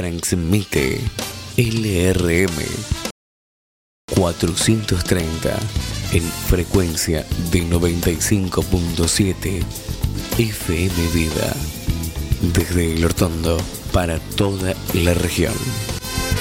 Transmite LRM 430 en frecuencia de 95.7 FM Vida. Desde El Hortondo para toda la región.